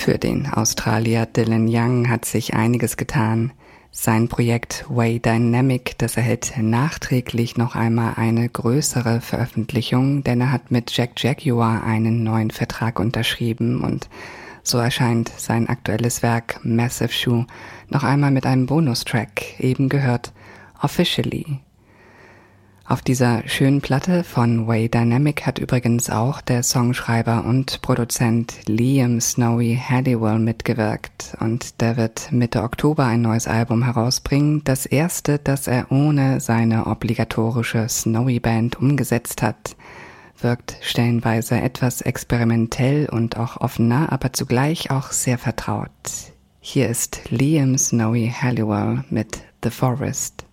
Für den Australier Dylan Young hat sich einiges getan. Sein Projekt Way Dynamic, das erhält nachträglich noch einmal eine größere Veröffentlichung, denn er hat mit Jack Jaguar einen neuen Vertrag unterschrieben und so erscheint sein aktuelles Werk Massive Shoe noch einmal mit einem Bonustrack, eben gehört Officially. Auf dieser schönen Platte von Way Dynamic hat übrigens auch der Songschreiber und Produzent Liam Snowy Halliwell mitgewirkt und der wird Mitte Oktober ein neues Album herausbringen, das erste, das er ohne seine obligatorische Snowy Band umgesetzt hat. Wirkt stellenweise etwas experimentell und auch offener, aber zugleich auch sehr vertraut. Hier ist Liam Snowy Halliwell mit The Forest.